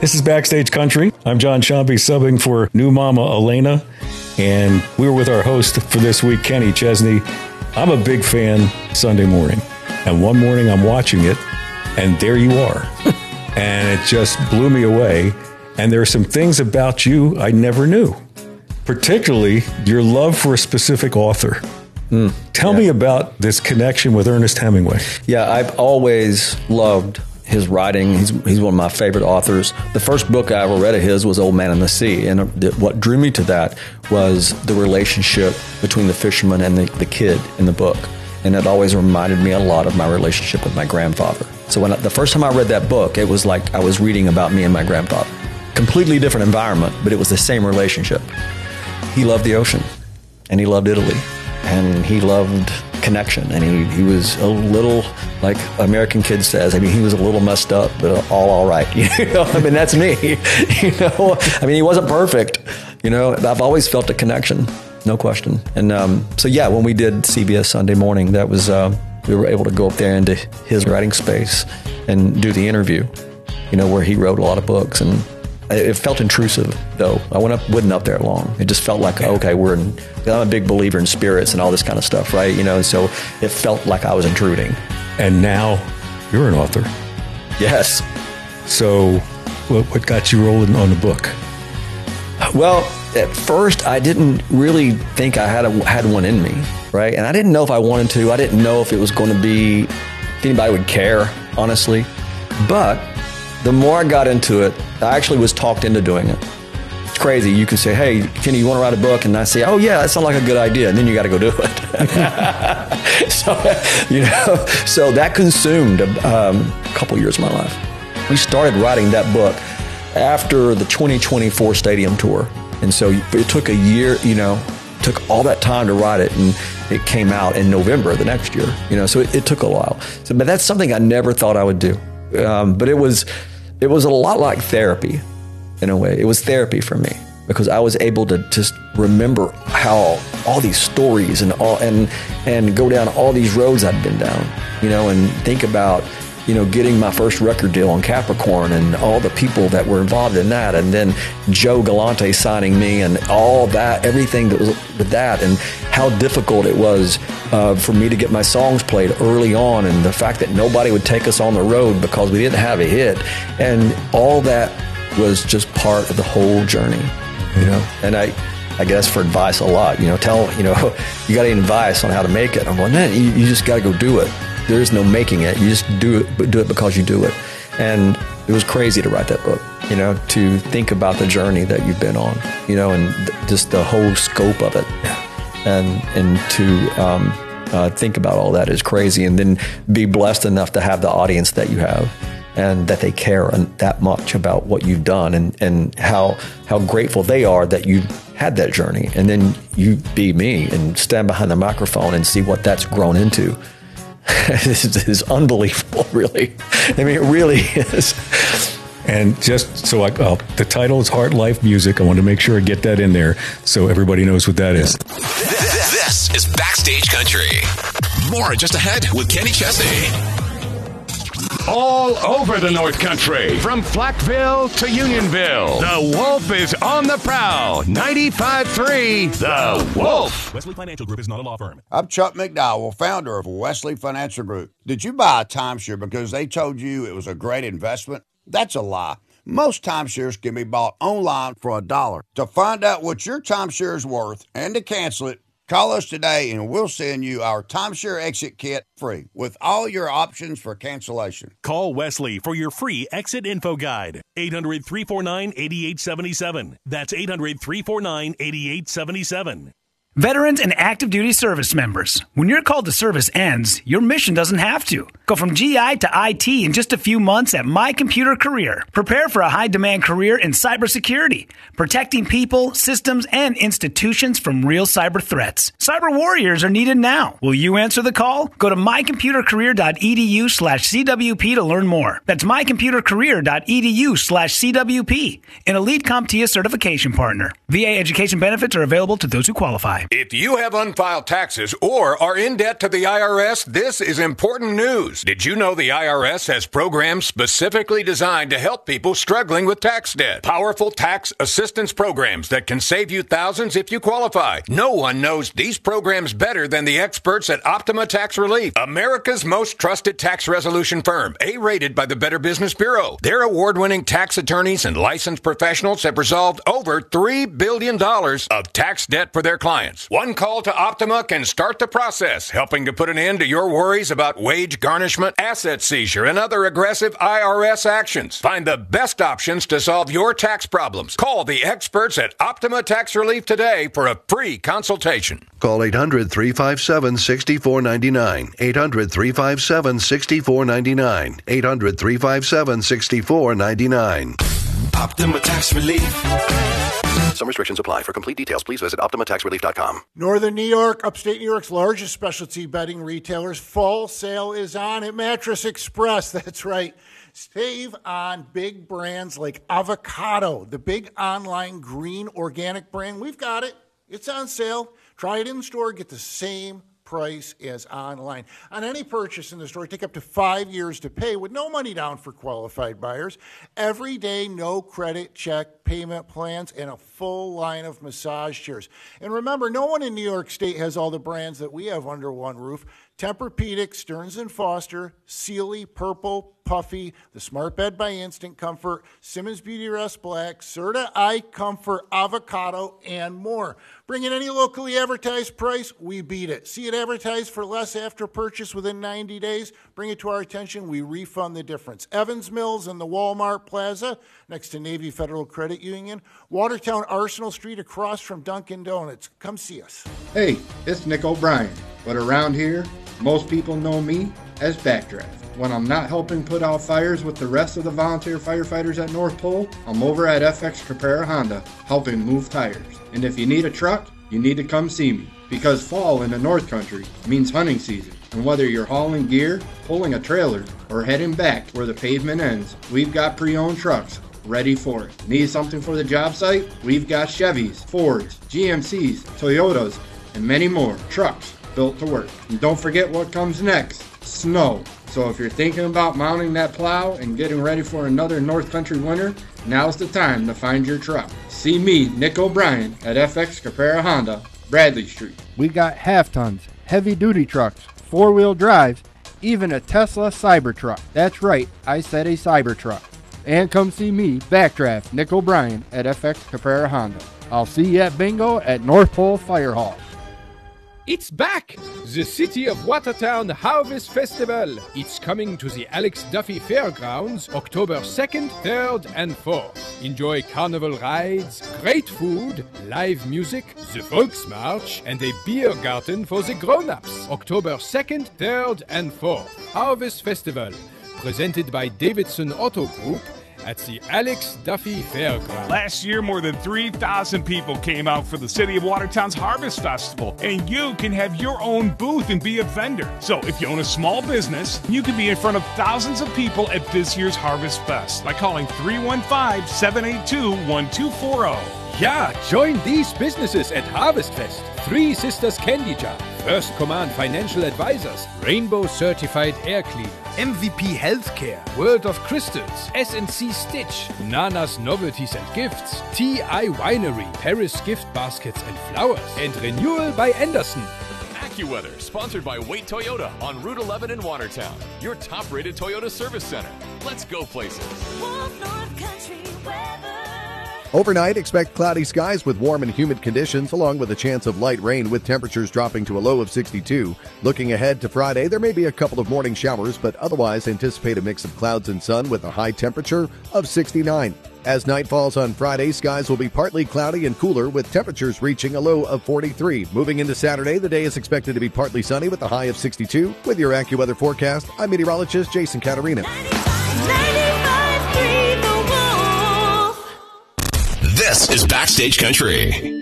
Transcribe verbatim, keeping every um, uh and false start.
This is Backstage Country. I'm John Shampi, subbing for new mama Elena, and we were with our host for this week, Kenny Chesney. I'm a big fan Sunday morning, and one morning I'm watching it, and there you are. And it just blew me away. And there are some things about you I never knew, particularly your love for a specific author. Mm, Tell yeah. me about this connection with Ernest Hemingway. Yeah, I've always loved his writing. He's, he's one of my favorite authors. The first book I ever read of his was Old Man and the Sea. And what drew me to that was the relationship between the fisherman and the, the kid in the book. And it always reminded me a lot of my relationship with my grandfather. So when I, the first time I read that book, it was like I was reading about me and my grandfather. Completely different environment, but it was the same relationship. He loved the ocean, and he loved Italy, and he loved connection, and he, he was a little, like American Kid says, I mean, he was a little messed up, but all all right. You know, I mean, that's me. You know, I mean, he wasn't perfect. You know, I've always felt a connection, no question. And um, so, yeah, when we did C B S Sunday Morning, that was, uh, we were able to go up there into his writing space and do the interview, you know, where he wrote a lot of books. And it felt intrusive, though. I went up, wasn't up there long. It just felt like, okay, we're in, I'm a big believer in spirits and all this kind of stuff, right? You know, so it felt like I was intruding. And now you're an author. Yes. So what, what got you rolling on the book? Well, at first, I didn't really think I had a, had one in me, right? And I didn't know if I wanted to. I didn't know if it was going to be, if anybody would care, honestly. But the more I got into it, I actually was talked into doing it. It's crazy. You can say, hey, Kenny, you want to write a book? And I say, oh, yeah, that sounds like a good idea. And then you got to go do it. so, you know, so that consumed um, a couple years of my life. We started writing that book after the twenty twenty-four stadium tour. And so it took a year, you know, took all that time to write it. And it came out in November of the next year, you know, so it, it took a while. So, but that's something I never thought I would do. Um, but it was... It was a lot like therapy, in a way. It was therapy for me because I was able to just remember how all these stories and all and and go down all these roads I'd been down, you know, and think about, you know, getting my first record deal on Capricorn and all the people that were involved in that, and then Joe Galante signing me and all that, everything that was with that, and how difficult it was uh, for me to get my songs played early on, and the fact that nobody would take us on the road because we didn't have a hit, and all that was just part of the whole journey, you know. And I, I guess for advice a lot, you know, tell, you know, you got any advice on how to make it? I'm going, man, you, you just got to go do it. There is no making it. You just do it, but do it because you do it. And it was crazy to write that book, you know, to think about the journey that you've been on, you know, and th- just the whole scope of it. And and to um, uh, think about all that is crazy. And then be blessed enough to have the audience that you have and that they care that much about what you've done and, and how how grateful they are that you had that journey. And then you be me and stand behind the microphone and see what that's grown into. This is unbelievable, really. I mean, it really is. And just so I, uh, the title is Heart Life Music. I want to make sure I get that in there so everybody knows what that is. This is Backstage Country. More just ahead with Kenny Chesney. All over the North Country, from Flackville to Unionville, the Wolf is on the prowl. ninety-five point three, The Wolf. Wesley Financial Group is not a law firm. I'm Chuck McDowell, founder of Wesley Financial Group. Did you buy a timeshare because they told you it was a great investment? That's a lie. Most timeshares can be bought online for a dollar. To find out what your timeshare is worth and to cancel it, call us today and we'll send you our timeshare exit kit free with all your options for cancellation. Call Wesley for your free exit info guide. eight hundred, three four nine, eight eight seven seven. That's eight hundred, three four nine, eight eight seven seven. Veterans and active duty service members, when your call to service ends, your mission doesn't have to. Go from G I to I T in just a few months at My Computer Career. Prepare for a high-demand career in cybersecurity, protecting people, systems, and institutions from real cyber threats. Cyber warriors are needed now. Will you answer the call? Go to mycomputercareer.edu slash CWP to learn more. That's mycomputercareer.edu slash CWP, an elite CompTIA certification partner. V A education benefits are available to those who qualify. If you have unfiled taxes or are in debt to the I R S, this is important news. Did you know the I R S has programs specifically designed to help people struggling with tax debt? Powerful tax assistance programs that can save you thousands if you qualify. No one knows these programs better than the experts at Optima Tax Relief, America's most trusted tax resolution firm, A-rated by the Better Business Bureau. Their award-winning tax attorneys and licensed professionals have resolved over three billion dollars of tax debt for their clients. One call to Optima can start the process, helping to put an end to your worries about wage garnishment, asset seizure, and other aggressive I R S actions. Find the best options to solve your tax problems. Call the experts at Optima Tax Relief today for a free consultation. Call eight hundred, three five seven, six four nine nine. eight hundred, three five seven, six four nine nine. eight hundred, three five seven, six four nine nine. Optima Tax Relief. Some restrictions apply. For complete details, please visit Optima Tax Relief dot com. Northern New York, upstate New York's largest specialty bedding retailers. Fall sale is on at Mattress Express. That's right. Save on big brands like Avocado, the big online green organic brand. We've got it. It's on sale. Try it in store. Get the same price as online. On any purchase in the store, take up to five years to pay with no money down for qualified buyers. Every day, no credit check payment plans, and a full line of massage chairs. And remember, no one in New York State has all the brands that we have under one roof. Tempur-Pedic, Stearns and Foster, Sealy, Purple, Puffy, the Smart Bed by Instant Comfort, Simmons Beauty Rest Black, Serta Eye Comfort, Avocado, and more. Bring in any locally advertised price, we beat it. See it advertised for less after purchase within ninety days, bring it to our attention, we refund the difference. Evans Mills and the Walmart Plaza, next to Navy Federal Credit Union, Watertown Arsenal Street across from Dunkin' Donuts. Come see us. Hey, it's Nick O'Brien, but around here, most people know me as Backdraft. When I'm not helping put out fires with the rest of the volunteer firefighters at North Pole, I'm over at F X Caprera Honda, helping move tires. And if you need a truck, you need to come see me, because fall in the North Country means hunting season. And whether you're hauling gear, pulling a trailer, or heading back where the pavement ends, we've got pre-owned trucks ready for it. Need something for the job site? We've got Chevys, Fords, G M Cs, Toyotas, and many more trucks built to work. And don't forget what comes next, snow. So if you're thinking about mounting that plow and getting ready for another North Country winter, now's the time to find your truck. See me, Nick O'Brien, at F X Caprera Honda, Bradley Street. We got half tons, heavy duty trucks, four-wheel drives, even a Tesla Cybertruck. That's right, I said a Cybertruck. And come see me, Backdraft, Nick O'Brien, at F X Caprera Honda. I'll see you at Bingo at North Pole Fire Hall. It's back! The City of Watertown Harvest Festival. It's coming to the Alex Duffy Fairgrounds October second, third, and fourth. Enjoy carnival rides, great food, live music, the Volksmarch, and a beer garden for the grown-ups. October second, third, and fourth. Harvest Festival, presented by Davidson Auto Group, at the Alex Duffy Fairgrounds. Last year, more than three thousand people came out for the City of Watertown's Harvest Festival, and you can have your own booth and be a vendor. So if you own a small business, you can be in front of thousands of people at this year's Harvest Fest by calling three one five, seven eight two, one two four zero. Yeah, join these businesses at Harvest Fest. Three Sisters Candy Jar, First Command Financial Advisors, Rainbow Certified Air Cleaners, M V P Healthcare, World of Crystals, S and C Stitch, Nana's Novelties and Gifts, T I Winery, Paris Gift Baskets and Flowers, and Renewal by Anderson. AccuWeather, sponsored by Wait Toyota on Route eleven in Watertown, your top-rated Toyota service center. Let's go places. Wolf North Country weather. Overnight, expect cloudy skies with warm and humid conditions, along with a chance of light rain with temperatures dropping to a low of sixty-two. Looking ahead to Friday, there may be a couple of morning showers, but otherwise anticipate a mix of clouds and sun with a high temperature of sixty-nine. As night falls on Friday, skies will be partly cloudy and cooler with temperatures reaching a low of forty-three. Moving into Saturday, the day is expected to be partly sunny with a high of sixty-two. With your AccuWeather forecast, I'm meteorologist Jason Caterina. This is Backstage Country.